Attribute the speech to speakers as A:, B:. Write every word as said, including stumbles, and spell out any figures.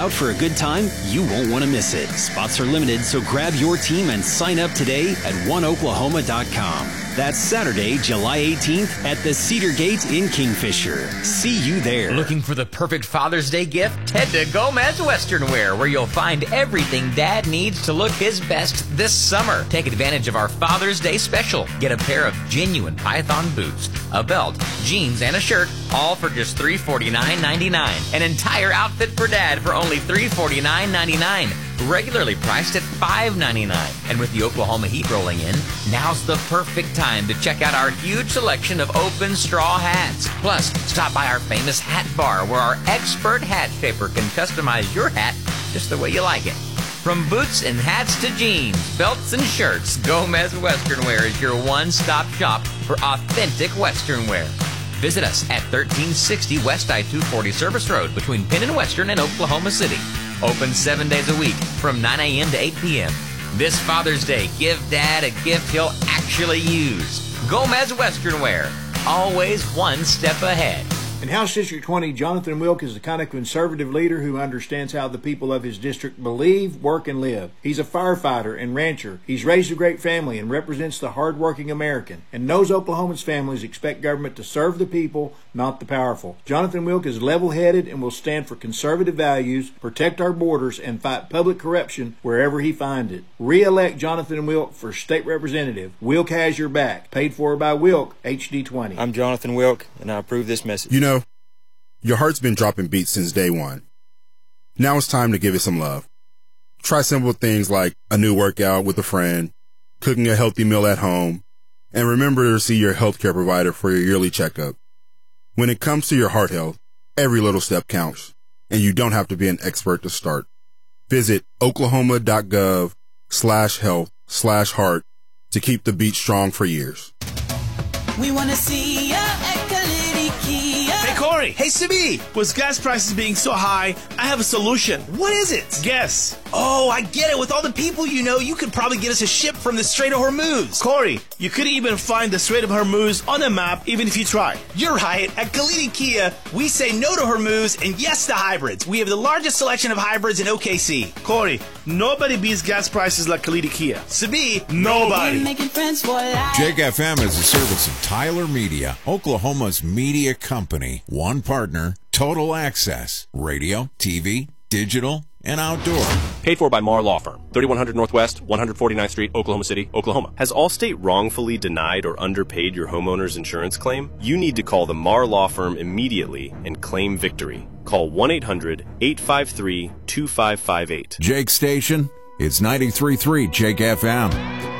A: out for a good time, you won't want to miss it. Spots are limited, so grab your team and sign up today at one oklahoma dot com. That's Saturday, July eighteenth at the Cedar Gate in Kingfisher. See you there.
B: Looking for the perfect Father's Day gift? Head to Gomez Western Wear, where you'll find everything Dad needs to look his best this summer. Take advantage of our Father's Day special. Get a pair of genuine Python boots, a belt, jeans, and a shirt, all for just three forty-nine ninety-nine. An entire outfit for Dad for only three forty-nine ninety-nine. Regularly priced at five ninety-nine. And with the Oklahoma heat rolling in, now's the perfect time to check out our huge selection of open straw hats. Plus, stop by our famous hat bar where our expert hat shaper can customize your hat just the way you like it. From boots and hats to jeans, belts and shirts, Gomez Western Wear is your one-stop shop for authentic Western wear. Visit us at thirteen sixty West I two forty Service Road between Penn and Western and Oklahoma City. Open seven days a week from nine a.m. to eight p.m. This Father's Day, give Dad a gift he'll actually use. Gomez Western Wear, always one step ahead.
C: In House District twenty, Jonathan Wilk is the kind of conservative leader who understands how the people of his district believe, work, and live. He's a firefighter and rancher. He's raised a great family and represents the hard-working American, and knows Oklahoma's families expect government to serve the people, not the powerful. Jonathan Wilk is level-headed and will stand for conservative values, protect our borders, and fight public corruption wherever he finds it. Re-elect Jonathan Wilk for state representative. Wilk has your back. Paid for by Wilk, H D twenty.
D: I'm Jonathan Wilk, and I approve this message.
E: You know, your heart's been dropping beats since day one. Now it's time to give it some love. Try simple things like a new workout with a friend, cooking a healthy meal at home, and remember to see your healthcare provider for your yearly checkup. When it comes to your heart health, every little step counts, and you don't have to be an expert to start. Visit oklahoma.gov slash health slash heart to keep the beat strong for years.
F: We want to see ya at Kalidi Kia.
G: Hey, Corey. Hey, Sibi. With gas prices being so high, I have a solution. What is it? Guess. Oh, I get it. With all the people you know, you could probably get us a ship from the Strait of Hormuz. Corey, you couldn't even find the Strait of Hormuz on a map, even if you tried. You're right. At Kalidi Kia, we say no to Hormuz and yes to hybrids. We have the largest selection of hybrids in O K C. Corey, nobody beats gas prices like Kalidi Kia. Sibi, nobody.
F: Making friends for life.
H: Jake F M is a service of Tyler Media, Oklahoma's media company. One partner, total access, radio, T V, digital, and outdoor.
I: Paid for by Marr Law Firm, thirty-one hundred Northwest, one forty-ninth Street, Oklahoma City, Oklahoma. Has Allstate wrongfully denied or underpaid your homeowner's insurance claim? You need to call the Marr Law Firm immediately and claim victory. Call one eight hundred, eight five three, two five five eight.
H: Jake Station, it's ninety-three point three Jake F M.